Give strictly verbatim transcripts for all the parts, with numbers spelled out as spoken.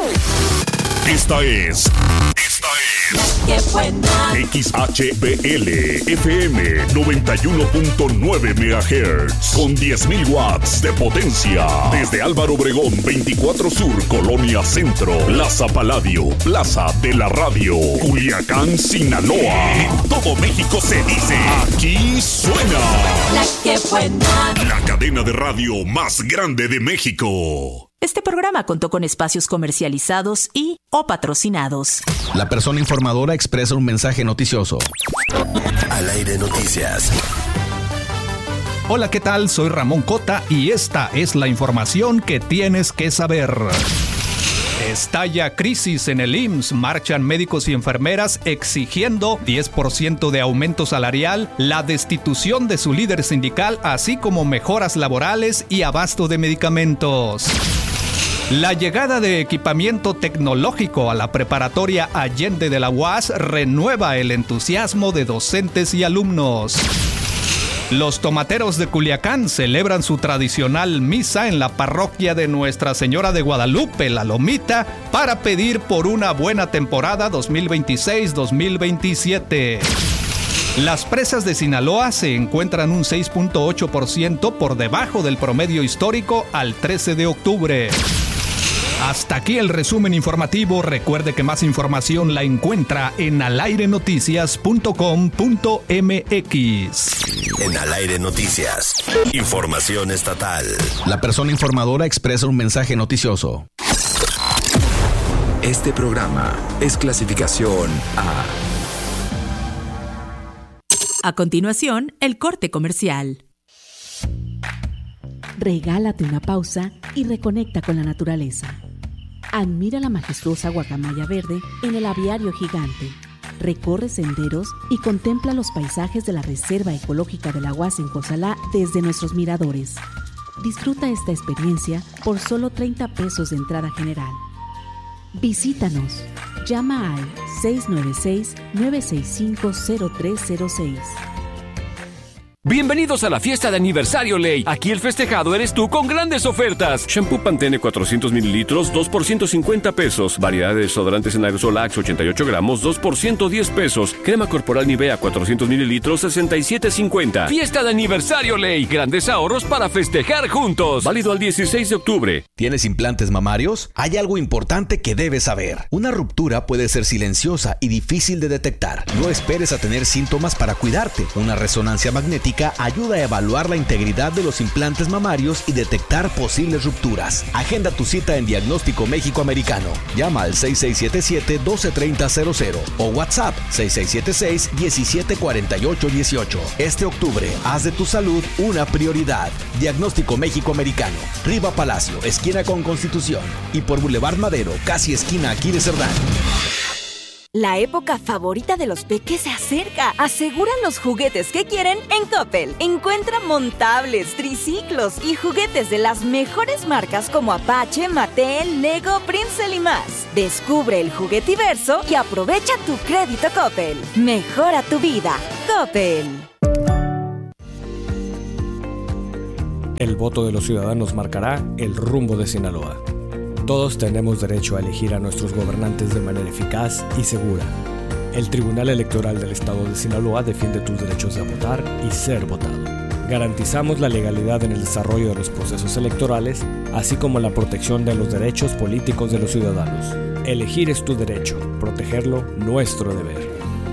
Esta es... Esta es... ¡Qué buena! X H B L F M noventa y uno punto nueve megahertz con diez mil watts de potencia. Desde Álvaro Obregón veinticuatro Sur, Colonia Centro, Plaza Paladio, Plaza de la Radio, Culiacán, Sinaloa. En todo México se dice, aquí suena La que buena. la cadena de radio más grande de México. Este programa contó con espacios comercializados y o patrocinados. La persona informadora expresa un mensaje noticioso. Al aire noticias. Hola, ¿qué tal? Soy Ramón Cota y esta es la información que tienes que saber. Estalla crisis en el I M S S. Marchan médicos y enfermeras exigiendo diez por ciento de aumento salarial, la destitución de su líder sindical, así como mejoras laborales y abasto de medicamentos. La llegada de equipamiento tecnológico a la preparatoria Allende de la U A S renueva el entusiasmo de docentes y alumnos. Los tomateros de Culiacán celebran su tradicional misa en la parroquia de Nuestra Señora de Guadalupe, La Lomita, para pedir por una buena temporada dos mil veintiséis dos mil veintisiete. Las presas de Sinaloa se encuentran un seis punto ocho por ciento por debajo del promedio histórico al trece de octubre. Hasta aquí el resumen informativo. Recuerde que más información la encuentra en al aire noticias punto com punto m x. En Al Aire Noticias. Información estatal. La persona informadora expresa un mensaje noticioso. Este programa es clasificación A. A continuación, el corte comercial. Regálate una pausa y reconecta con la naturaleza. Admira la majestuosa guacamaya verde en el aviario gigante. Recorre senderos y contempla los paisajes de la Reserva Ecológica de la Huaza en Cozalá desde nuestros miradores. Disfruta esta experiencia por solo treinta pesos de entrada general. Visítanos. Llama al seis nueve seis, nueve seis cinco, cero tres cero seis. Bienvenidos a la fiesta de aniversario Ley. Aquí el festejado eres tú con grandes ofertas. Shampoo Pantene cuatrocientos mililitros, dos por ciento cincuenta pesos. Variedad de desodorantes en aerosol Axe ochenta y ocho gramos, dos por ciento diez pesos. Crema corporal Nivea cuatrocientos mililitros, sesenta y siete cincuenta. Fiesta de aniversario Ley. Grandes ahorros para festejar juntos. Válido al dieciséis de octubre. ¿Tienes implantes mamarios? Hay algo importante que debes saber. Una ruptura puede ser silenciosa y difícil de detectar. No esperes a tener síntomas para cuidarte. Una resonancia magnética ayuda a evaluar la integridad de los implantes mamarios y detectar posibles rupturas. Agenda tu cita en Diagnóstico México Americano. Llama al seis seis siete siete, uno dos tres cero cero cero o WhatsApp seis seis siete seis, uno siete cuatro ocho uno ocho. Este octubre, haz de tu salud una prioridad. Diagnóstico México Americano. Riva Palacio, esquina con Constitución. Y por Boulevard Madero, casi esquina Aquiles Cerdán. La época favorita de los peques se acerca. Aseguran los juguetes que quieren en Coppel. Encuentra montables, triciclos y juguetes de las mejores marcas como Apache, Mattel, Lego, Prinzel y más. Descubre el juguetiverso y aprovecha tu crédito Coppel. Mejora tu vida. Coppel. El voto de los ciudadanos marcará el rumbo de Sinaloa. Todos tenemos derecho a elegir a nuestros gobernantes de manera eficaz y segura. El Tribunal Electoral del Estado de Sinaloa defiende tus derechos de votar y ser votado. Garantizamos la legalidad en el desarrollo de los procesos electorales, así como la protección de los derechos políticos de los ciudadanos. Elegir es tu derecho, protegerlo, nuestro deber.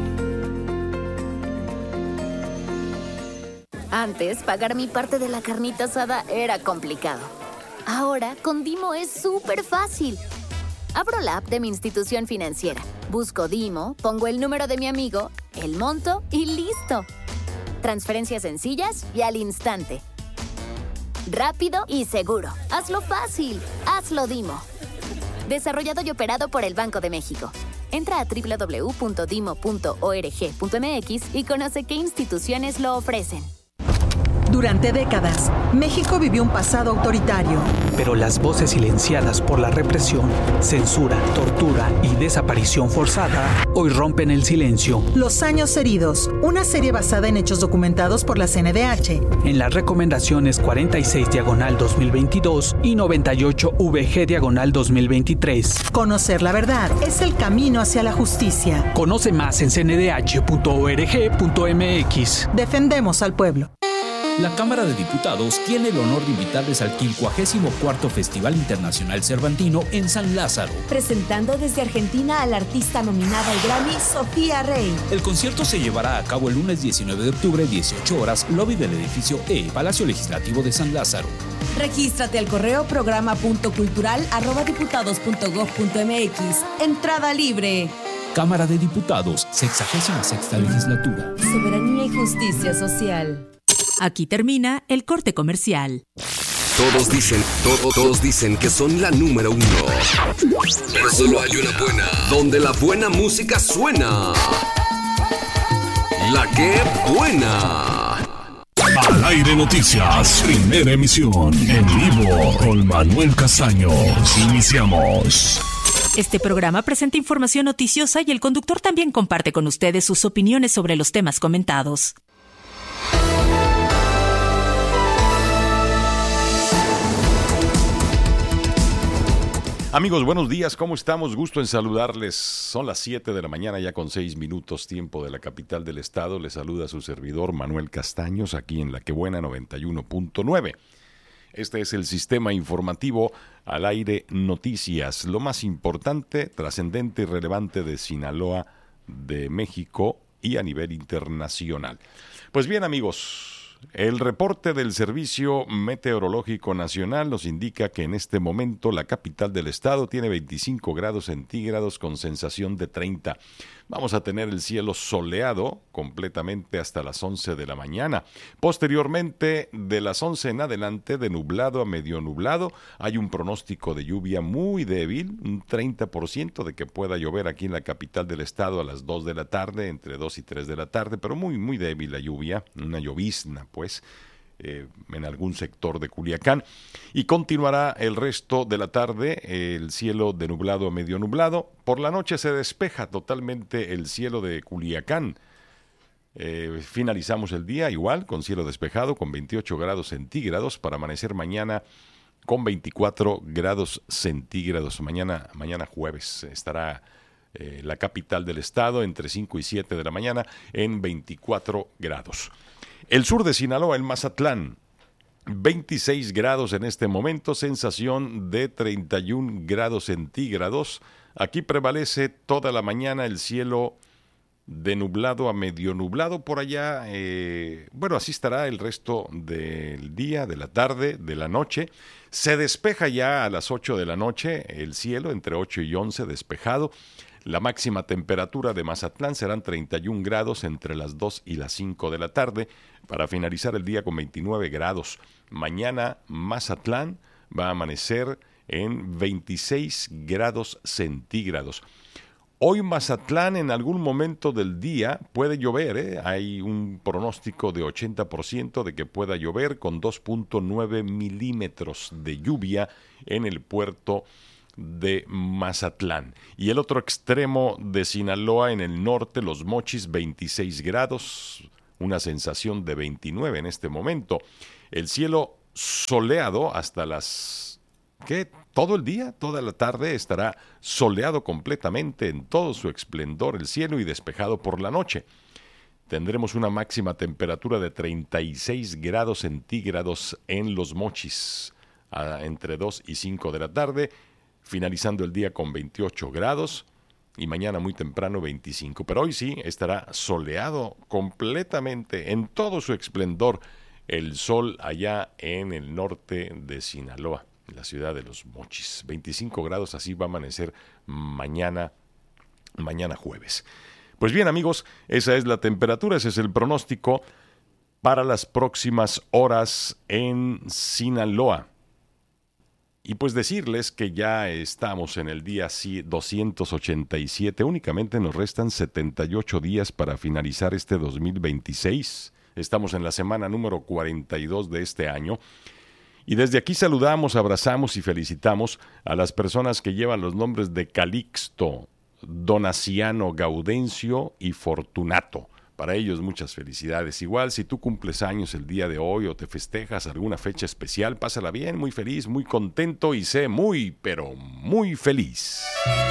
Antes, pagar mi parte de la carnita asada era complicado. Ahora, con Dimo es súper fácil. Abro la app de mi institución financiera, busco Dimo, pongo el número de mi amigo, el monto y listo. Transferencias sencillas y al instante. Rápido y seguro. Hazlo fácil. Hazlo Dimo. Desarrollado y operado por el Banco de México. Entra a doble u doble u doble u punto dimo punto org punto m x y conoce qué instituciones lo ofrecen. Durante décadas, México vivió un pasado autoritario. Pero las voces silenciadas por la represión, censura, tortura y desaparición forzada hoy rompen el silencio. Los años heridos, una serie basada en hechos documentados por la C N D H. En las recomendaciones cuarenta y seis diagonal dos mil veintidós y noventa y ocho V G diagonal dos mil veintitrés. Conocer la verdad es el camino hacia la justicia. Conoce más en c n d h punto org punto m x. Defendemos al pueblo. La Cámara de Diputados tiene el honor de invitarles al quincuagésimo cuarto Festival Internacional Cervantino en San Lázaro. Presentando desde Argentina a la artista nominada al Grammy, Sofía Rey. El concierto se llevará a cabo el lunes diecinueve de octubre, dieciocho horas, lobby del edificio E, Palacio Legislativo de San Lázaro. Regístrate al correo programa punto cultural arroba diputados punto gob punto m x. Entrada libre. Cámara de Diputados, sexagésima sexta legislatura. Soberanía y justicia social. Aquí termina el corte comercial. Todos dicen, todo, todos dicen que son la número uno. Pero solo hay una buena, donde la buena música suena. La que buena. Al aire noticias, primera emisión, en vivo con Manuel Castaños. Iniciamos. Este programa presenta información noticiosa y el conductor también comparte con ustedes sus opiniones sobre los temas comentados. Amigos, buenos días, ¿cómo estamos? Gusto en saludarles. Son las siete de la mañana, ya con seis minutos, tiempo de la capital del estado. Les saluda su servidor Manuel Castaños, aquí en La Que Buena noventa y uno punto nueve. Este es el sistema informativo Al Aire Noticias, lo más importante, trascendente y relevante de Sinaloa, de México y a nivel internacional. Pues bien, amigos, el reporte del Servicio Meteorológico Nacional nos indica que en este momento la capital del estado tiene veinticinco grados centígrados con sensación de treinta. Vamos a tener el cielo soleado completamente hasta las once de la mañana. Posteriormente, de las once en adelante, de nublado a medio nublado, hay un pronóstico de lluvia muy débil, un treinta por ciento de que pueda llover aquí en la capital del estado a las dos de la tarde, entre dos y tres de la tarde, pero muy, muy débil la lluvia, una llovizna, pues, eh, en algún sector de Culiacán. Y continuará el resto de la tarde el cielo de nublado a medio nublado. Por la noche se despeja totalmente el cielo de Culiacán. Eh, finalizamos el día igual con cielo despejado con veintiocho grados centígrados para amanecer mañana con veinticuatro grados centígrados. Mañana, mañana jueves estará eh, la capital del estado entre cinco y siete de la mañana en veinticuatro grados. El sur de Sinaloa, el Mazatlán, veintiséis grados en este momento, sensación de treinta y un grados centígrados. Aquí prevalece toda la mañana el cielo de nublado a medio nublado. Por allá, eh, bueno, así estará el resto del día, de la tarde, de la noche. Se despeja ya a las ocho de la noche el cielo, entre ocho y once, despejado. La máxima temperatura de Mazatlán serán treinta y un grados entre las dos y las cinco de la tarde, para finalizar el día con veintinueve grados. Mañana Mazatlán va a amanecer en veintiséis grados centígrados. Hoy Mazatlán en algún momento del día puede llover, ¿eh? Hay un pronóstico de ochenta por ciento de que pueda llover con dos punto nueve milímetros de lluvia en el puerto de Mazatlán. Y el otro extremo de Sinaloa, en el norte, Los Mochis, veintiséis grados, una sensación de veintinueve en este momento. El cielo soleado hasta las... ¿qué? Todo el día, toda la tarde estará soleado completamente en todo su esplendor el cielo y despejado por la noche. Tendremos una máxima temperatura de treinta y seis grados centígrados en Los Mochis, a, entre dos y cinco de la tarde, finalizando el día con veintiocho grados y mañana muy temprano veinticinco. Pero hoy sí estará soleado completamente en todo su esplendor el sol allá en el norte de Sinaloa, la ciudad de Los Mochis. veinticinco grados, así va a amanecer mañana, mañana jueves. Pues bien, amigos, esa es la temperatura, ese es el pronóstico para las próximas horas en Sinaloa. Y pues decirles que ya estamos en el día doscientos ochenta y siete, únicamente nos restan setenta y ocho días para finalizar este dos mil veintiséis. Estamos en la semana número cuarenta y dos de este año. Y desde aquí saludamos, abrazamos y felicitamos a las personas que llevan los nombres de Calixto, Donaciano, Gaudencio y Fortunato. Para ellos muchas felicidades. Igual si tú cumples años el día de hoy o te festejas alguna fecha especial, pásala bien, muy feliz, muy contento y sé muy, pero muy feliz.